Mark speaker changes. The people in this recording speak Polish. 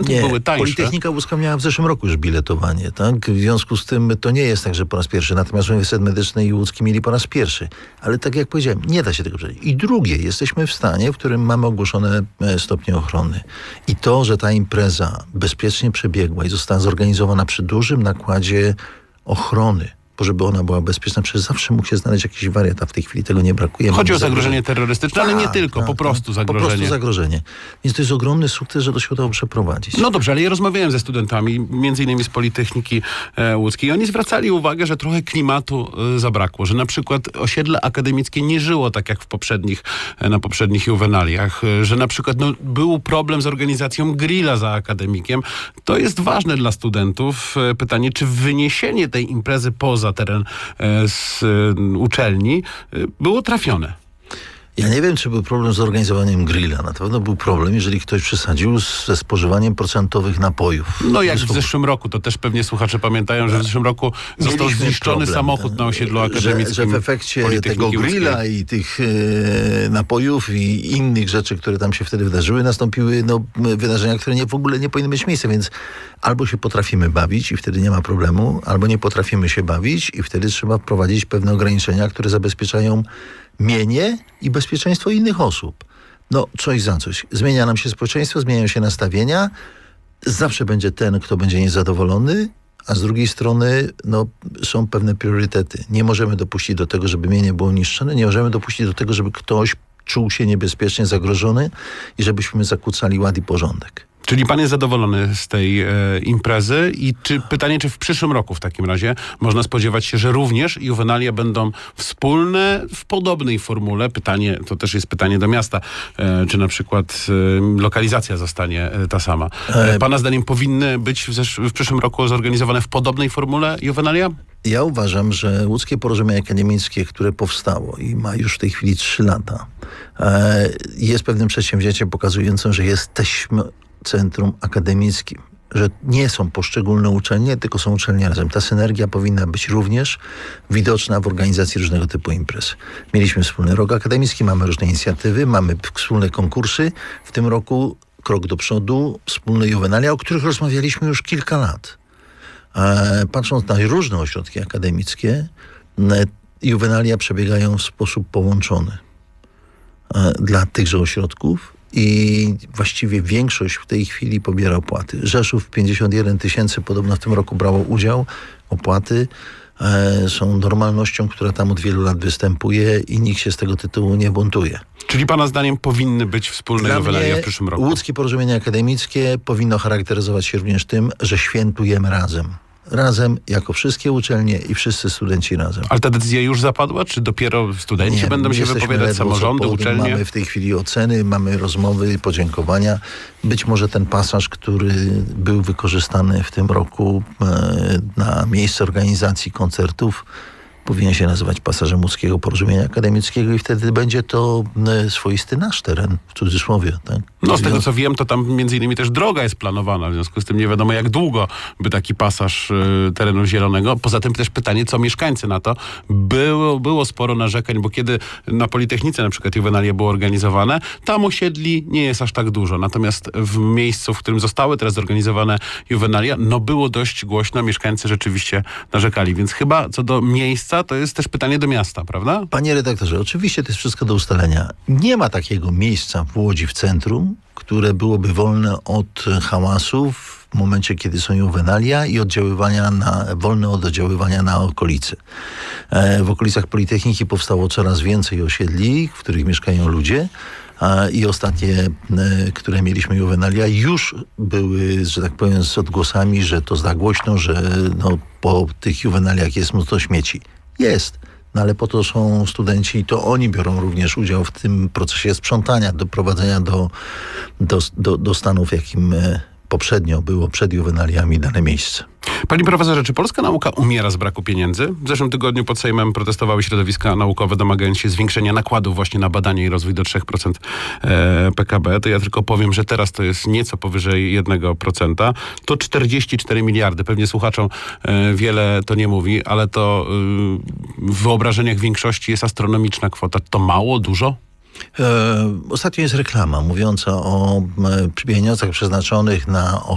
Speaker 1: Nie,
Speaker 2: były tańsze.
Speaker 1: Politechnika Łódzka miała w zeszłym roku już biletowanie, tak? W związku z tym to nie jest tak, że po raz pierwszy. Natomiast Uniwersytet Medyczny i Łódzki mieli po raz pierwszy. Ale tak jak powiedziałem, nie da się tego przeżyć. I drugie, jesteśmy w stanie, w którym mamy ogłoszone stopnie ochrony. I to, że ta impreza bezpiecznie przebiegła i została zorganizowana przy dużym nakładzie ochrony, bo żeby ona była bezpieczna, przecież zawsze mógł się znaleźć jakiś wariat, a w tej chwili tego nie brakuje.
Speaker 2: Chodzi o zagrożenie terrorystyczne, ale nie tylko, po prostu zagrożenie.
Speaker 1: Po prostu zagrożenie. Więc to jest ogromny sukces, że to się udało przeprowadzić.
Speaker 2: No dobrze, ale ja rozmawiałem ze studentami, między innymi z Politechniki Łódzkiej, i oni zwracali uwagę, że trochę klimatu zabrakło, że na przykład osiedle akademickie nie żyło tak jak na poprzednich juwenaliach, że na przykład był problem z organizacją grilla za akademikiem. To jest ważne dla studentów. Pytanie, czy wyniesienie tej imprezy poza teren z uczelni było trafione?
Speaker 1: Ja nie wiem, czy był problem z zorganizowaniem grilla. Na pewno był problem, jeżeli ktoś przesadził ze spożywaniem procentowych napojów.
Speaker 2: No jak w zeszłym roku, to też pewnie słuchacze pamiętają, że w zeszłym roku został zniszczony samochód na osiedlu akademickim.
Speaker 1: Że w efekcie tego grilla i tych napojów i innych rzeczy, które tam się wtedy wydarzyły, nastąpiły wydarzenia, które w ogóle nie powinny mieć miejsca, więc albo się potrafimy bawić i wtedy nie ma problemu, albo nie potrafimy się bawić i wtedy trzeba wprowadzić pewne ograniczenia, które zabezpieczają mienie i bezpieczeństwo innych osób. Coś za coś. Zmienia nam się społeczeństwo, zmieniają się nastawienia. Zawsze będzie ten, kto będzie niezadowolony, a z drugiej strony są pewne priorytety. Nie możemy dopuścić do tego, żeby mienie było niszczone. Nie możemy dopuścić do tego, żeby ktoś czuł się niebezpiecznie zagrożony i żebyśmy zakłócali ład i porządek.
Speaker 2: Czyli pan jest zadowolony z tej imprezy i pytanie, czy w przyszłym roku w takim razie można spodziewać się, że również juwenalia będą wspólne w podobnej formule? To też jest pytanie do miasta, czy na przykład lokalizacja zostanie ta sama. Pana zdaniem powinny być w przyszłym roku zorganizowane w podobnej formule juwenalia?
Speaker 1: Ja uważam, że Łódzkie Porozumienie Akademickie, które powstało i ma już w tej chwili 3 lata, jest pewnym przedsięwzięciem pokazującym, że jesteśmy centrum akademickim, że nie są poszczególne uczelnie, tylko są uczelnie razem. Ta synergia powinna być również widoczna w organizacji różnego typu imprez. Mieliśmy wspólny rok akademicki, mamy różne inicjatywy, mamy wspólne konkursy. W tym roku krok do przodu, wspólne juwenalia, o których rozmawialiśmy już kilka lat. Patrząc na różne ośrodki akademickie, juwenalia przebiegają w sposób połączony dla tychże ośrodków i właściwie większość w tej chwili pobiera opłaty. Rzeszów 51 000 podobno w tym roku brało udział. Opłaty są normalnością, która tam od wielu lat występuje i nikt się z tego tytułu nie buntuje.
Speaker 2: Czyli pana zdaniem powinny być wspólne juwenalia w przyszłym roku?
Speaker 1: Łódzkie Porozumienie Akademickie powinno charakteryzować się również tym, że świętujemy razem. Razem, jako wszystkie uczelnie i wszyscy studenci razem.
Speaker 2: Ale ta decyzja już zapadła? Czy dopiero studenci będą się wypowiadać, samorządy, uczelnie?
Speaker 1: Mamy w tej chwili oceny, mamy rozmowy, podziękowania. Być może ten pasaż, który był wykorzystany w tym roku na miejsce organizacji koncertów, powinien się nazywać pasażem Łódzkiego Porozumienia Akademickiego i wtedy będzie to swoisty nasz teren, w cudzysłowie. Tak?
Speaker 2: Z tego co wiem, to tam między innymi też droga jest planowana, w związku z tym nie wiadomo jak długo by taki pasaż terenu zielonego. Poza tym też pytanie, co mieszkańcy na to. Było sporo narzekań, bo kiedy na Politechnice na przykład juwenalia było organizowane, tam osiedli nie jest aż tak dużo. Natomiast w miejscu, w którym zostały teraz zorganizowane juwenalia, było dość głośno, mieszkańcy rzeczywiście narzekali. Więc chyba co do miejsca, to jest też pytanie do miasta, prawda?
Speaker 1: Panie redaktorze, oczywiście to jest wszystko do ustalenia. Nie ma takiego miejsca w Łodzi w centrum, które byłoby wolne od hałasów w momencie, kiedy są juwenalia i wolne od oddziaływania na okolicy. W okolicach Politechniki powstało coraz więcej osiedli, w których mieszkają ludzie. I ostatnie, które mieliśmy juwenalia, już były, że tak powiem, z odgłosami, że to za głośno, że po tych juwenaliach jest mnóstwo śmieci. Jest, ale po to są studenci i to oni biorą również udział w tym procesie sprzątania, doprowadzenia do stanu, w jakim poprzednio było przed juwenaliami dane miejsce.
Speaker 2: Panie profesorze, czy polska nauka umiera z braku pieniędzy? W zeszłym tygodniu pod Sejmem protestowały środowiska naukowe, domagając się zwiększenia nakładów właśnie na badanie i rozwój do 3% PKB. To ja tylko powiem, że teraz to jest nieco powyżej 1%. To 44 miliardy. Pewnie słuchaczom wiele to nie mówi, ale to w wyobrażeniach większości jest astronomiczna kwota. To mało, dużo?
Speaker 1: Ostatnio jest reklama mówiąca o pieniądzach przeznaczonych na